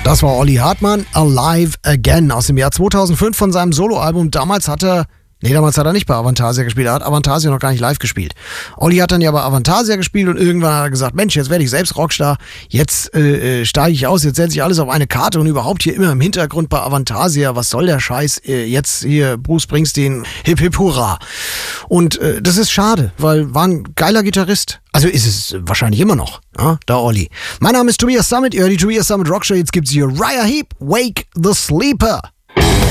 Das war Olli Hartmann, Alive Again aus dem Jahr 2005 von seinem Soloalbum. Damals hat er nicht bei Avantasia gespielt, er hat Avantasia noch gar nicht live gespielt. Olli hat dann ja bei Avantasia gespielt und irgendwann hat er gesagt, Mensch, jetzt werde ich selbst Rockstar, jetzt steige ich aus, jetzt setze ich alles auf eine Karte und überhaupt hier immer im Hintergrund bei Avantasia, was soll der Scheiß, jetzt hier Bruce Springsteen, hip hip hurra. Und das ist schade, weil war ein geiler Gitarrist. Also ist es wahrscheinlich immer noch, ja, der Olli. Mein Name ist Tobias Summit, ihr hört die Tobias Summit Rockshow, jetzt gibt's hier Uriah Heep, Wake the Sleeper.